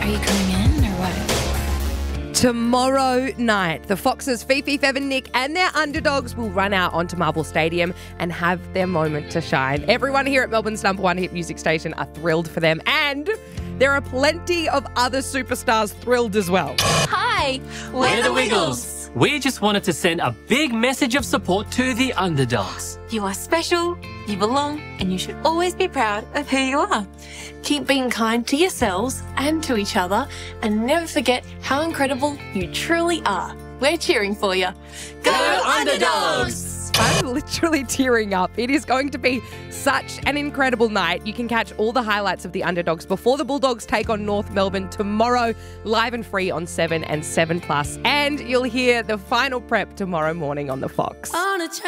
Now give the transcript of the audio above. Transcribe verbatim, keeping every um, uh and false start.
you coming in or what? Tomorrow night, the Foxes, Fifi, Fev and Nick and their underdogs will run out onto Marvel Stadium and have their moment to shine. Everyone here at Melbourne's number one hit music station are thrilled for them, and there are plenty of other superstars thrilled as well. Hi, we're, We're the the Wiggles. Wiggles. We just wanted to send a big message of support to the underdogs. You are special, you belong, and you should always be proud of who you are. Keep being kind to yourselves and to each other, and never forget how incredible you truly are. We're cheering for you. Go Underdogs! I'm literally tearing up. It is going to be such an incredible night. You can catch all the highlights of the underdogs before the Bulldogs take on North Melbourne tomorrow, live and free on seven and seven plus. And you'll hear the final prep tomorrow morning on the Fox. On a